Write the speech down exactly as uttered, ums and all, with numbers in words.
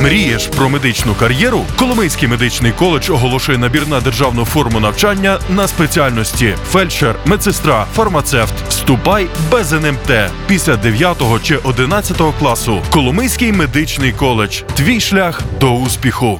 Мрієш про медичну кар'єру? Коломийський медичний коледж оголошує набір на державну форму навчання на спеціальності фельдшер, медсестра, фармацевт. Вступай без ен ем те після дев'ятого чи одинадцятого класу. Коломийський медичний коледж. Твій шлях до успіху.